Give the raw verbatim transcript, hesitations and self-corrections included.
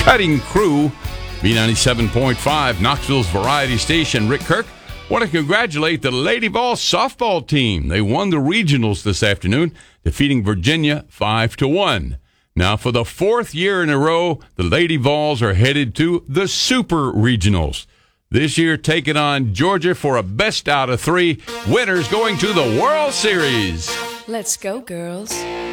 cutting crew. B ninety-seven point five, Knoxville's variety station. Rick Kirk, want to congratulate the Lady Vols softball team. They won the regionals this afternoon, defeating Virginia five to one. Now, for the fourth year in a row, the Lady Vols are headed to the Super Regionals. This year, taking on Georgia for a best out of three. Winners going to the World Series. Let's go, girls.